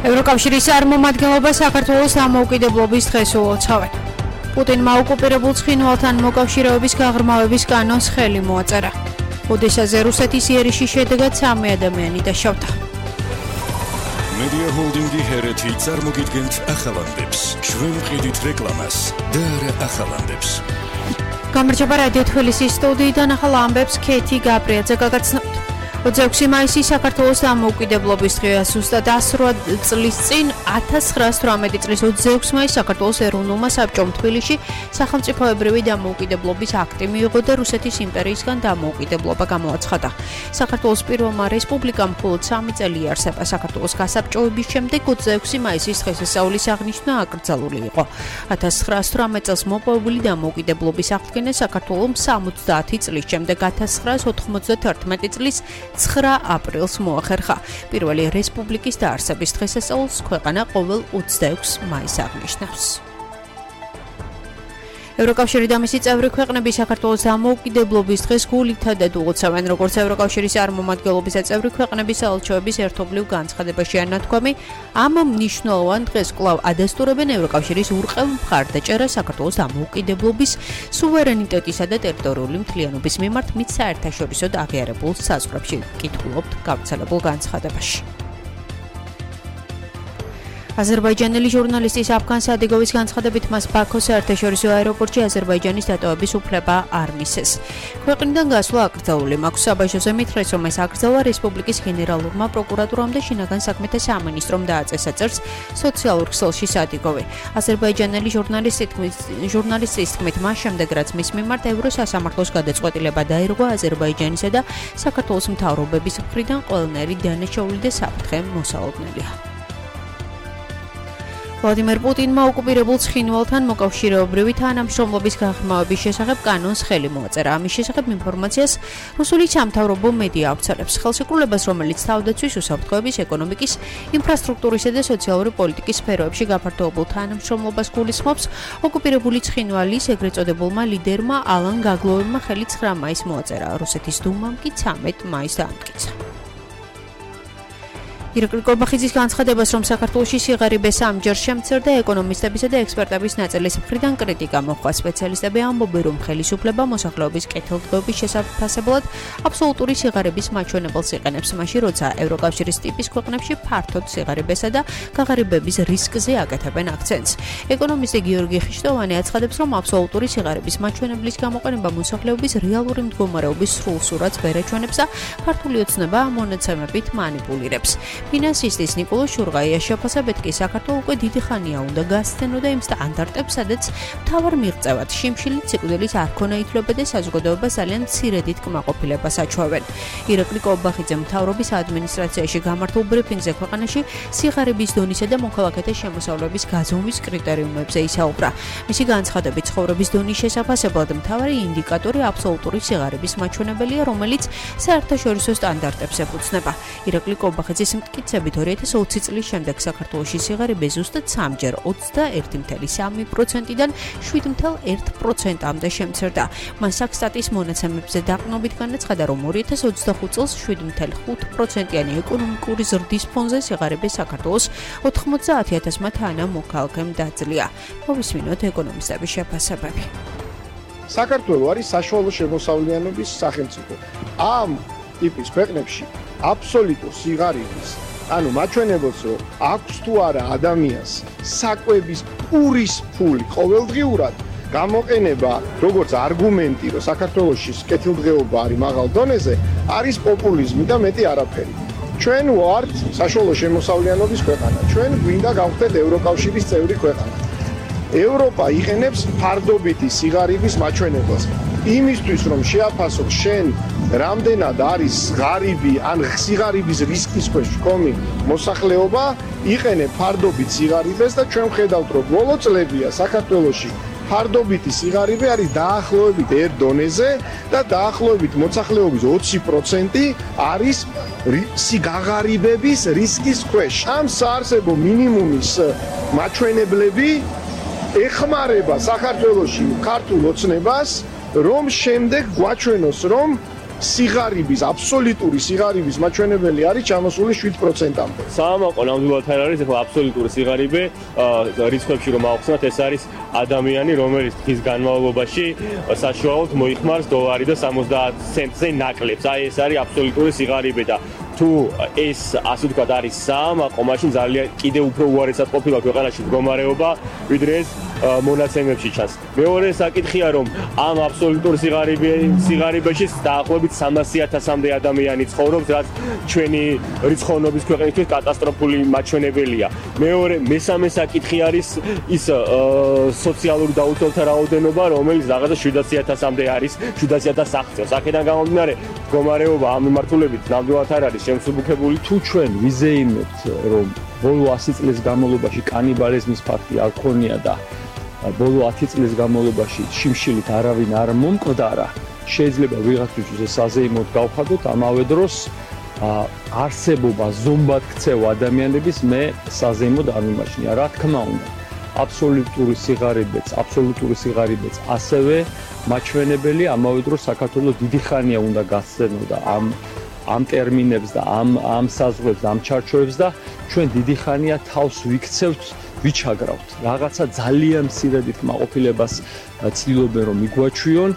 ევროკავშირის წარმომადგენლობა საქართველოს დამოუკიდებლობის დღეს უოცავენ. პუტინმა ოკუპირებულ ცხინვალთან მოკავშირეობის გაღრმავების კანონს ხელი მოაწერა. ოდესაზე რუსეთის იერიში შედეგად 3 ადამიანი დაშავდა. Media Holding-ი ჰერეთი წარმოგიდგენთ ახალანდებს. ჩვენ ვყიდით რეკლამას და არა ახალანდებს. გამარჯობა რადიო თბილისის სტუდიიდან ახალ ამბებს ქეთი გაბრიაძე გაგაცნობთ. 26 მაისი საქართველოს დამოუკიდებლობის დღეა. ზუსტად 108 წლის წინ 1918 წლის 26 მაისს საქართველოს ეროვნულმა საბჭომ თბილისში სახელმწიფოებრივი დამოუკიდებლობის აქტი მიიღო და რუსეთის იმპერიისგან დამოუკიდებლობა გამოაცხადა. საქართველოს პირველმა რესპუბლიკამ მხოლოდ 3 წელი იარსება. საქართველოს გასაბჭოების შემდეგ 26 მაისის დღესასწაულის აღნიშვნა აკრძალული იყო. 1918 წელს მოპოვებული დამოუკიდებლობის აღდგენა საქართველოს 70 წლის შემდეგ 1991 წლის 9 აპრილს მოახერხა. პირველი რესპუბლიკის დაარსების დღესასწაულს ქვეყანა ყოველ 26 მაისს აღნიშნავს. ევროკავშირი და მისი წევრი ქვეყნები საქართველოს დამოუკიდებლობის დღეს გულითადად უოცავენ, როგორც ევროკავშირის წარმომადგენლობის და წევრი ქვეყნების საელჩოების ერთობლივ განცხადებაში ანათქვამი, ამ მნიშვნელოვან დღეს კვლავ ადასტურებენ ევროკავშირის ურყევ მხარდაჭერას საქართველოს დამოუკიდებლობის, სუვერენიტეტისა და ტერიტორიული მთლიანობის მიმართ მის საერთაშორისოდ აღიარებულ საზღვრებში, კითხულობთ გავრცელებულ განცხადებაში. აზერბაიჯანელი ჟურნალისტის აფგან სადიგოვის განცხადებით მას ბაქოს საერთაშორისო აეროპორტში აზერბაიჯანის დატოვების უფლება არ მისცეს. ქვეყნიდან გასვლა აკრძალული მაქვს. საბაჟოზე მითხრეს, რომ ეს აკრძალვა რესპუბლიკის გენერალურმა პროკურატურამ და შინაგან საქმეთა სამინისტრომ დააწესა, წერს სოციალურ ქსელში სადიგოვი. აზერბაიჯანელი ჟურნალისტის თქმით, მას შემდეგ რაც მის მიმართ ევროსასამართლოს გადაწყვეტილება დაირღვა აზერბაიჯანისა და საქართველოს მთავრობების მხრიდან, ყველნაირი დანაშაული და საფრთხე მოსალოდნელია. ვლადიმერ პუტინმა ოკუპირებულ ცხინვალთან მოკავშირეობრივი თანამშრომლობის გაღრმავების შესახებ კანონს ხელი მოაწერა. ამის შესახებ ინფორმაციას რუსული სამთავრობო მედია ავრცელებს. ხელშეკრულებას, რომელიც თავდაცვის, უსაფრთხოების, ეკონომიკის, ინფრასტრუქტურისა და სოციალური პოლიტიკის სფეროებში გაფართოებულ თანამშრომლობას გულისხმობს, ოკუპირებული ცხინვალის ეგრეთ წოდებულმა ლიდერმა ალან გაგლოვებმა ხელი 9 მაისს მოაწერა. რუსეთის დუმამ კი 13 მაისს დაამტკიცა. ირაკლი კობახიძის განცხადებას, რომ საქართველოში სიღარიბეს ამჯერ შემცირდა, ეკონომისტებისა და ექსპერტების ნაწილის მხრიდან კრიტიკა მოჰყვა. სპეციალისტები ამბობენ, რომ ხელისუფლება მოსახლეობის კეთილდღეობის შესაფასებლად აბსოლუტური სიღარიბის მაჩვენებელს იყენებს, მაშინ როცა ევროკავშირის ტიპის ქვეყნებში ფართოდ სიღარიბესა და გაღარიბების რისკზე აკეთებენ აქცენტს. ეკონომისტი გიორგი ხიშტოვანი აცხადებს, რომ აბსოლუტური სიღარიბის მაჩვენებლის გამოყენება მოსახლეობის რეალური მდგომარეობის სრულ სურათს ვერ აჩვენებს და ქართული ოცნება მონაცემებით მანიპულირებს. ფინანსისტის ნიკოლოზ შურღაიას შეფასებით კი საქართველოს უკვე დიდი ხანია უნდა გასცენოდა იმ სტანდარტებს, სადაც მთავარ მიღწევად შიმშილით სიკვდილის არ ქონა ითვლება და საზოგადოება ძალიან მცირედით კმაყოფილებას აჩვევენ. ირაკლი კობახიძე მთავრობის ადმინისტრაციაში გამართულ ბრიფინგზე ქვეყანაში სიღარიბის დონისა და მოქალაქეთა შემოსავლების გაზომვის კრიტერიუმებზე ისაუბრა. მისი განცხადებით, ცხოვრების დონის შესაფასებლად მთავარი ინდიკატორი აბსოლუტური სიღარიბის მაჩვენებელია, რომელიც საერთაშორისო სტანდარტებს ეფუძნება. ირაკლი კობახიძის მტკიცებით 2020 წლის შემდეგ საქართველოში სიღარიბე ზუსტად 3ჯერ 21.3%-დან 7.1%-მდე შემცირდა. მან საქსტატის მონაცემებზე დაყრდნობით განაცხადა, რომ 2025 წელს 7.5%-იანი ეკონომიკური ზრდის ფონზე სიღარიბე საქართველოს 90,000 თანამოქალაქემ დაძლია. მოვისმინოთ ეკონომისტების შეფასებები. საქართველო არის საშუალო შემოსავლიანობის სახელმწიფო. ამ ტიპის ქვეყნებში აბსოლუტურ სიღარიბის, ანუ მაჩვენებელს, რომ აქვს თუ არა ადამიანს საკვების პურის ფული ყოველდღიურად გამოყენება, როგორც არგუმენტი, რომ საქართველოში კეთილდღეობა არის მაღალ დონეზე, არის პოპულიზმი და მეტი არაფერი. ჩვენ ვართ საშუალო შემოსავლიანობის ქვეყანა. ჩვენ გვინდა გავხდეთ ევროკავშირის წევრი ქვეყანა. ევროპა იყენებს ფარდობითი სიღარიბის მაჩვენებელს. იმისთვის, რომ შეაფასოს შენ რამდენად არის ღარიბი ან სიღარიბის რისკის ქვეშ მდგომი მოსახლეობა, იყენებ ფარდობით სიღარიბეს და ჩვენ ვხედავთ, რომ ბოლო წლებია საქართველოში ფარდობითი სიღარიბე არის დაახლოებით ერთ დონეზე და დაახლოებით მოსახლეობის 20% არის გაღარიბების რისკის ქვეშ. ამ საარსებო მინიმუმის მაჩვენებლები ეხმარება საქართველოში ქართულ ოცნებას, რომ შემდეგ გვაჩვენოს, რომ სიღარიბის, აბსოლუტური სიღარიბის მაჩვენებელი არის ჩამოსული 7%-მდე. საამაყო ნამდვილად არ არის, ახლა აბსოლუტური სიღარიბე რიცხვებში რომ ავხსნათ, ეს არის ადამიანი, რომელიც დღის განმავლობაში საშუალოდ მოიხმარს $1 და 70 ცენტზე ნაკლებს. აი ეს არის აბსოლუტური სიღარიბე და თუ ეს ასე ვთქვათ არის საამაყო, მაშინ ძალიან კიდევ უფრო უარესად ყოფილა ქვეყანაში მდგომარეობა, ვიდრე ეს მონაცემებში ჩანს. მეორე საკითხია, რომ ამ აბსოლუტურ სიღარიბეში დაახლოებით 300,000-მდე ადამიანი ცხოვრობს, რაც ჩვენი რიცხოვნობის ქვეყნისთვის კატასტროფული მაჩვენებელია. მესამე საკითხი არის ის სოციალური დაუცველთა რაოდენობა, რომელიც რაღაცა 700,000-მდე არის, 700,000 აღწევს. აქედან გამომდინარე, მდგომარეობა ამ მიმართულებით ნამდვილად არ არის შემსუბუქებული. თუ ჩვენ ვიზეიმებთ, რომ ბოლო 100 წლის განმავლობაში კანიბალიზმის ფაქტი არ ქონია და ბოლო 10 წლის განმავლობაში შიმშილით არავინ არ მომკვდარა, შეიძლება ვიღაცისთვის ეს საზეიმოდ გავხადოთ, ამავე დროს არსებობა ზომბად ქცევ ადამიანების მე საზეიმოდ არ მიმაჩნია. რა თქმა უნდა, აბსოლუტური სიღარიბეც ასევე მაჩვენებელი, ამავე დროს საქართველოს დიდი ხანია უნდა გასცენოდა ამ ტერმინებს და ამ საზღვრებს, ამ ჩარჩოებს და ჩვენ დიდი ხანია თავს ვიქცევთ, ვიჩაგრავთ. რაღაცა ძალიან მცირედი კმაყოფილებას ცდილობენ რომ იგვაჩვიონ.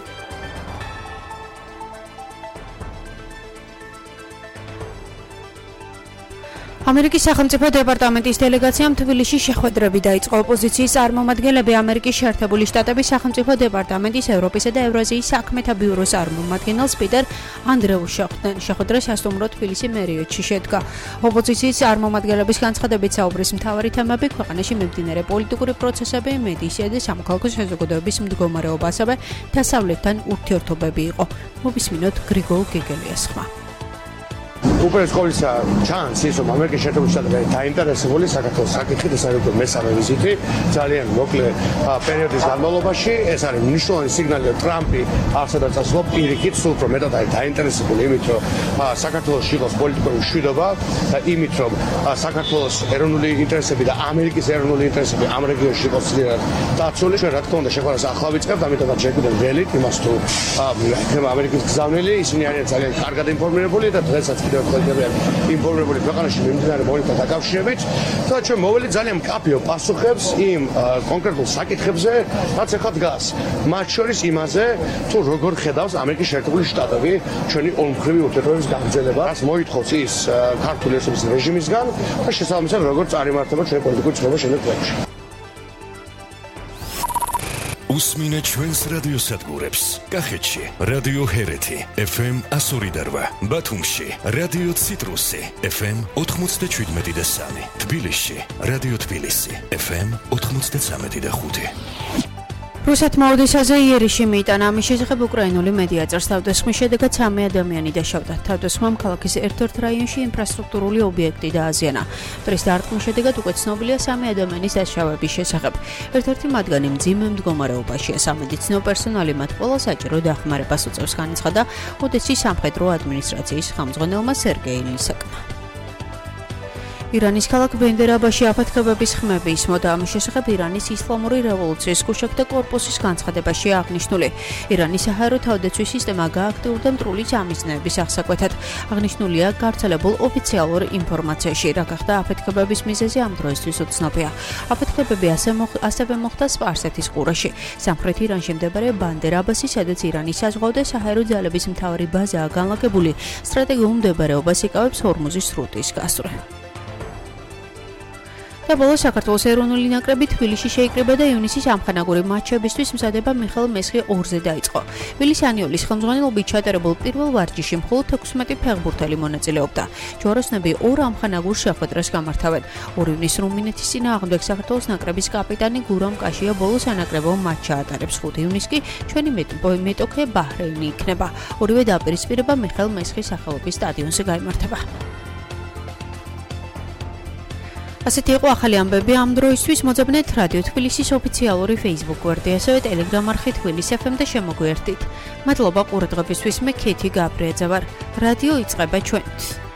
ამერიკის სახელმწიფო დეპარტამენტის დელეგაციამ თბილისში შეხვედრები დაიწყო. ოპოზიციის წარმომადგენლები ამერიკის შეერთებული შტატების სახელმწიფო დეპარტამენტის ევროპისა და ევრაზიის საქმეთა ბიუროს წარმომადგენელს პიტერ ანდრეუს შეხვდნენ. შეხვედრა სასტუმრო თბილისი მერიოტში შედგა. ოპოზიციის წარმომადგენლების განცხადებით საუბრის მთავარი თემები ქვეყანაში მიმდინარე პოლიტიკური პროცესები, მედიისა და სამოქალაქო საზოგადოების მდგომარეობა, ასევე დასავლეთთან ურთიერთობები იყო. მოვისმინოთ გრიგოლ გეგელიას ხმა. უპირველეს ყოვლისა ჩანს ის, რომ ამერიკის შეერთებული შტატები დაინტერესებული საქართველოს საკითხით, ეს არის მესამე ვიზიტი, ძალიან მოკლე პერიოდის განმავლობაში. ეს არის მნიშვნელოვანი სიგნალი, რომ ტრამპი აღსადაც ასლობ პირიქით, სულ უფრო მეტად არის დაინტერესებული იმით, რომ საქართველოში იყოს პოლიტიკური მშვიდობა და იმით, რომ საქართველოს ეროვნული ინტერესები და ამერიკის ეროვნული ინტერესები ამ რეგიონში იყოს ძლიერ დაცული. ჩვენ რა თქმა უნდა შეხვედრას ახლა ვიწყებთ, ამიტომაც შეგვიძლია ველით იმას თუ ამერიკის გზავნილი, ისინი არიან ძალიან კარგად ინფორმირებული და დღესაც კიდევ ინფორმირებული ქვეყანაში მიმდინარე მოვლენთან დაკავშირებით და ჩვენ მოვალით ძალიან მკაფიო პასუხებს იმ კონკრეტულ საკითხებზე, რაც ახლა დგას. მათ შორის იმაზე, თუ როგორ ხედავს ამერიკის შეერთებული შტატები ჩვენი ორმხრივი ურთიერთობების გაგრძელებას, მოითხოვს ის ქართული ეროვნების რეჟიმისგან და შესაბამისად როგორ წარიმართება ჩვენი პოლიტიკური ცხოვრება შემდეგ წლებში. უსმინეთ ჩვენს რადიოსადგურებს. კახეთში რადიო ჰერეთი FM 102.8, ბათუმში რადიო ციტრუსი FM 97.3, თბილისში რადიო თბილისი FM 93.5. რუსეთმა ოდესაზე იერიში მიიტანა. ამის შესახებ უკრაინული მედია წერს. თავდასხმის შედეგად 3 ადამიანი დაშავდა. თავდასხმამ ქალაქის ერთ-ერთ რაიონში ინფრასტრუქტურული ობიექტი დააზიანა. მტრის დარტყმის შედეგად უკვე ცნობილია 3 ადამიანის დაშავების შესახებ. ერთ-ერთი მათგანი მძიმე მდგომარეობაშია. სამედიცინო პერსონალი მათ ყველას საჭირო დახმარებას უწევს, განაცხადა ოდესის სამხედრო ადმინისტრაციის ხელმძღვანელმა სერგეი ლისაკმა. ირანის ქალაქ ბენდერაბაში აფეთქებების ხმები ისმოდა. ამის შესახებ ირანის ისლამური რევოლუციის გუშაგთა კორპუსის განცხადებაშია აღნიშნული. ირანის საჰაერო თავდაცვის სისტემა გააქტიურდა მტრული სამიზნეების აღსაკვეთად. აღნიშნულია გავრცელებულ ოფიციალურ ინფორმაციაში. რა გახდა აფეთქებების მიზეზი ამ დროისთვის უცნობია. აფეთქებები ასევე მოხდა სპარსეთის ყურეში. სამხრეთ ირანში მდებარე ბანდერ-აბასი, სადაც ირანის საზღვაო და საჰაერო ძალების მთავარი ბაზაა განლაგებული, სტრატეგიულ მდებარეობას იკავებს ჰორმუზის სრუტის გასწვრივ. და ბოლოს საქართველოს ეროვნული ნაკრები თბილისში შეიკრიბა და ივნისის ამხანაგური მატჩებისთვის მზადება მიხელ მესხი 2-ზე დაიწყო. ვილის ანიოლის ხელმძღვანელობით ჩატარებულ პირველ ვარჯიშში მხოლოდ 16 ფეხბურთელი მონაწილეობდა. ჯვაროსნები 2 ამხანაგურ შეხვედრას გამართავენ. 2 ივნის რუმინეთის წინააღმდეგ საქართველოს ნაკრების კაპიტანი გურამ კაშია ბოლოს ანაკრებო მატჩს ატარებს. 5 ივნის კი ჩვენი მეტოქე ბაჰრეინი იქნება. ორივე დაპირისპირება მიხელ მესხის სახელობის სტადიონზე გაიმართება. ასეთი იყო ახალი ამბები ამ დროისთვის. მოძებნეთ რადიო თბილისის ოფიციალური Facebook გვერდი, ასევე Telegram არხი თბილისი FM და შემოგვიერთდით. მადლობა ყურადღებისთვის. მე ქეთი გაბრიაძე ვარ. რადიო იწყება ჩვენთვის.